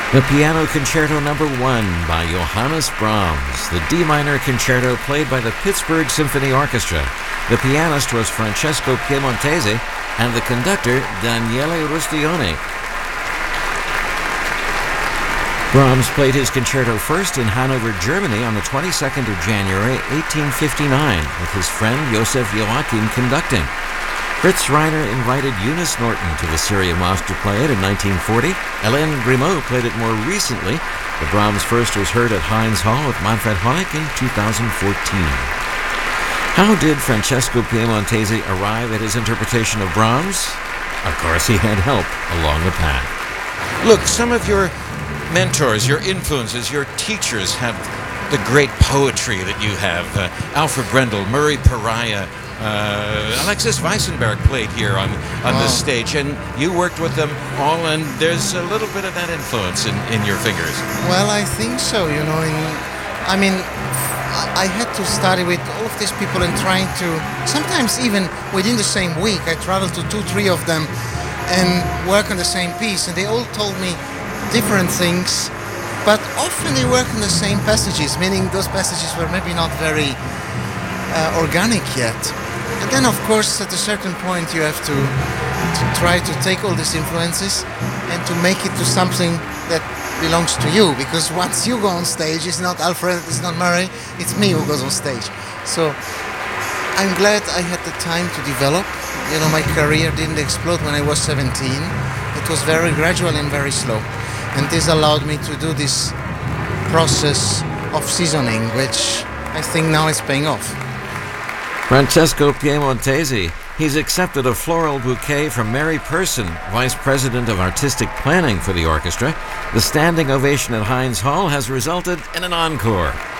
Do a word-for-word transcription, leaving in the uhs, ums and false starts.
The Piano Concerto Number One by Johannes Brahms, the D minor concerto played by the Pittsburgh Symphony Orchestra. The pianist was Francesco Piemontesi and the conductor Daniele Rustioni. Brahms played his concerto first in Hanover, Germany on the twenty-second of January, eighteen fifty-nine, with his friend Joseph Joachim conducting. Fritz Reiner invited Eunice Norton to the Syria Moss to play it in nineteen forty. Hélène Grimaud played it more recently. The Brahms first was heard at Heinz Hall with Manfred Honeck in two thousand fourteen. How did Francesco Piemontesi arrive at his interpretation of Brahms? Of course, he had help along the path. Look, some of your mentors, your influences, your teachers have the great poetry that you have. Uh, Alfred Brendel, Murray Pariah, uh, Alexis Weissenberg played here on, on wow. this stage, and you worked with them all, and there's a little bit of that influence in, in your fingers. Well, I think so, you know. In, I mean, I had to study with all of these people and trying to, sometimes even within the same week, I traveled to two, three of them and work on the same piece, and they all told me different things, but often they work in the same passages, meaning those passages were maybe not very uh, organic yet. And then, of course, at a certain point, you have to, to try to take all these influences and to make it to something that belongs to you, because once you go on stage, it's not Alfred, it's not Murray, it's me who goes on stage. So I'm glad I had the time to develop. You know, my career didn't explode when I was seventeen. It was very gradual and very slow. And this allowed me to do this process of seasoning, which I think now is paying off. Francesco Piemontesi. He's accepted a floral bouquet from Mary Person, Vice President of Artistic Planning for the orchestra. The standing ovation at Heinz Hall has resulted in an encore.